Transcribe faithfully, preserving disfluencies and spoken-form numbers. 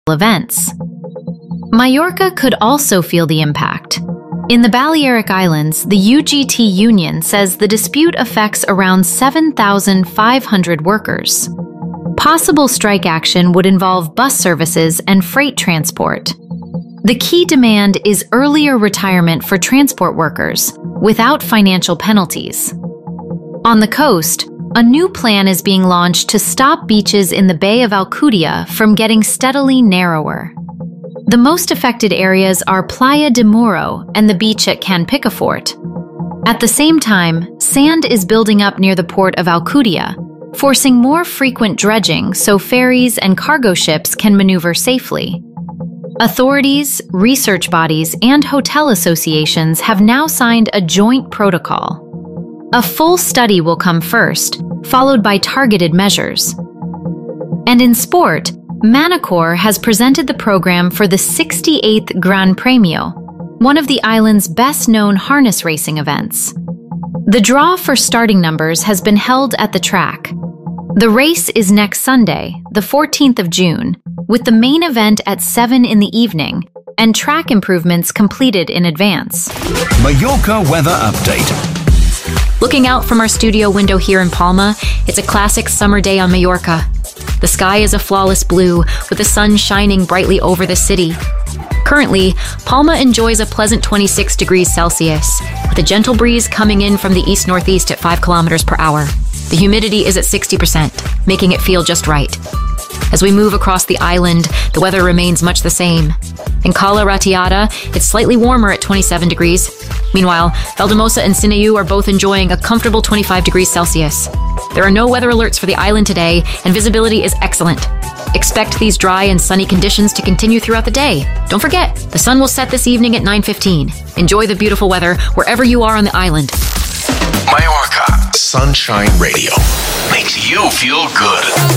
events. Majorca could also feel the impact. In the Balearic Islands, the U G T union says the dispute affects around seven thousand five hundred workers. Possible strike action would involve bus services and freight transport. The key demand is earlier retirement for transport workers, without financial penalties. On the coast, a new plan is being launched to stop beaches in the Bay of Alcudia from getting steadily narrower. The most affected areas are Playa de Muro and the beach at Can Picafort. At the same time, sand is building up near the port of Alcudia, forcing more frequent dredging so ferries and cargo ships can maneuver safely. Authorities, research bodies, and hotel associations have now signed a joint protocol. A full study will come first, followed by targeted measures. And in sport, Manacor has presented the program for the sixty-eighth Gran Premio, one of the island's best-known harness racing events. The draw for starting numbers has been held at the track. The race is next Sunday, the fourteenth of June, with the main event at seven in the evening and track improvements completed in advance. Majorca weather update. Looking out from our studio window here in Palma, it's a classic summer day on Majorca. The sky is a flawless blue, with the sun shining brightly over the city. Currently, Palma enjoys a pleasant twenty-six degrees Celsius, with a gentle breeze coming in from the east-northeast at five kilometers per hour. The humidity is at sixty percent, making it feel just right. As we move across the island, the weather remains much the same. In Cala Ratiada, it's slightly warmer at twenty-seven degrees. Meanwhile, Valdemosa and Sineu are both enjoying a comfortable twenty-five degrees Celsius. There are no weather alerts for the island today, and visibility is excellent. Expect these dry and sunny conditions to continue throughout the day. Don't forget, the sun will set this evening at nine fifteen. Enjoy the beautiful weather wherever you are on the island. Majorca Sunshine Radio makes you feel good.